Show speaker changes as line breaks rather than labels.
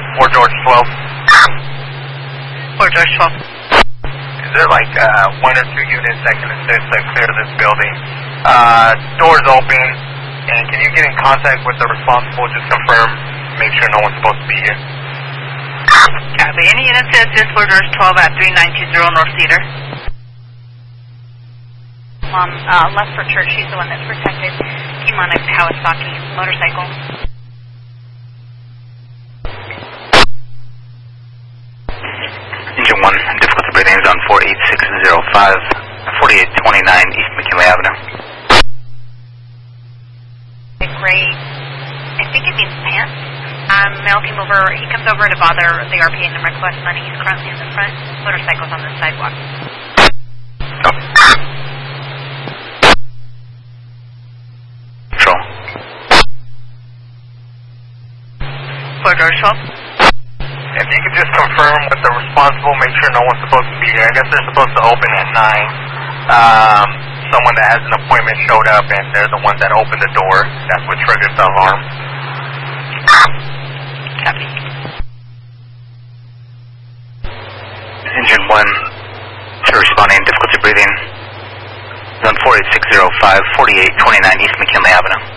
Fort George 12.
Fort George 12.
Is there like one or two units that can assist to clear this building? Doors open, and can you get in contact with the responsible, just confirm, make sure no one's supposed to be here?
Copy. Any units to assist Fort George 12 at 3920 North Cedar?
Left for Church, she's the one that's protected. Came on a Kawasaki motorcycle.
Engine 1, difficulty breathing is on 48605, 4829 East McKinley Avenue.
Great. I think it means pants. Male came over, he comes over to bother the RPA and request money. He's currently in the front, motorcycle's on the sidewalk.
Oh. Control.
Fort George 12.
If you could just confirm with the responsible, make sure no one's supposed to be here. I guess they're supposed to open at 9. Someone that has an appointment showed up, and they're the ones that opened the door. That's what triggers the alarm.
Copy.
Engine 1, to responding, difficulty breathing, zone 48605, 4829 East McKinley Avenue.